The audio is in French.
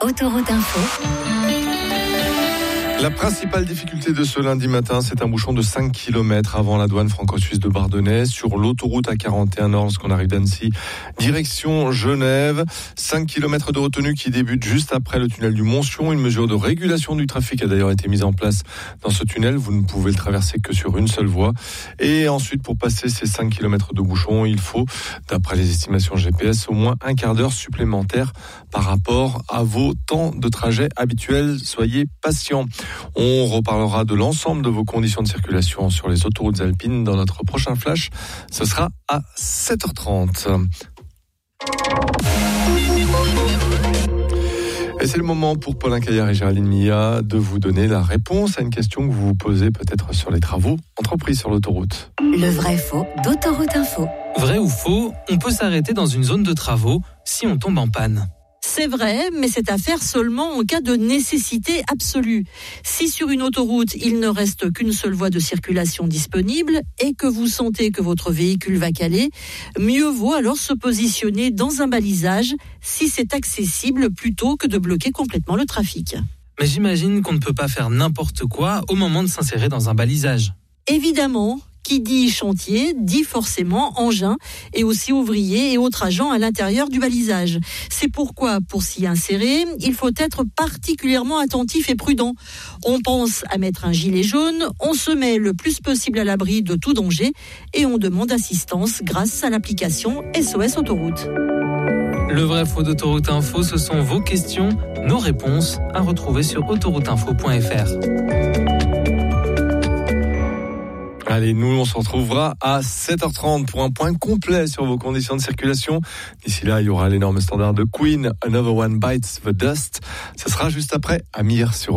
Autoroute Info. La principale difficulté de ce lundi matin, c'est un bouchon de 5 km avant la douane franco-suisse de Bardonnay, sur l'autoroute A41 Nord, lorsqu'on arrive d'Annecy, direction Genève. 5 km de retenue qui débute juste après le tunnel du Montsion. Une mesure de régulation du trafic a d'ailleurs été mise en place dans ce tunnel. Vous ne pouvez le traverser que sur une seule voie. Et ensuite, pour passer ces 5 km de bouchon, il faut, d'après les estimations GPS, au moins un quart d'heure supplémentaire par rapport à vos temps de trajet habituels. Soyez patients. On reparlera de l'ensemble de vos conditions de circulation sur les autoroutes alpines dans notre prochain flash. Ce sera à 7h30. Et c'est le moment pour Paulin Caillard et Géraldine Milla de vous donner la réponse à une question que vous vous posez peut-être sur les travaux entrepris sur l'autoroute. Le vrai faux d'Autoroute Info. Vrai ou faux, on peut s'arrêter dans une zone de travaux si on tombe en panne. C'est vrai, mais c'est à faire seulement en cas de nécessité absolue. Si sur une autoroute, il ne reste qu'une seule voie de circulation disponible et que vous sentez que votre véhicule va caler, mieux vaut alors se positionner dans un balisage si c'est accessible plutôt que de bloquer complètement le trafic. Mais j'imagine qu'on ne peut pas faire n'importe quoi au moment de s'insérer dans un balisage. Évidemment, qui dit chantier dit forcément engin et aussi ouvriers et autres agents à l'intérieur du balisage. C'est pourquoi, pour s'y insérer, il faut être particulièrement attentif et prudent. On pense à mettre un gilet jaune, on se met le plus possible à l'abri de tout danger et on demande assistance grâce à l'application SOS Autoroute. Le vrai faux d'Autoroute Info, ce sont vos questions, nos réponses à retrouver sur autorouteinfo.fr. Allez, nous, on se retrouvera à 7h30 pour un point complet sur vos conditions de circulation. D'ici là, il y aura l'énorme standard de Queen, Another One Bites the Dust. Ce sera juste après Amir sur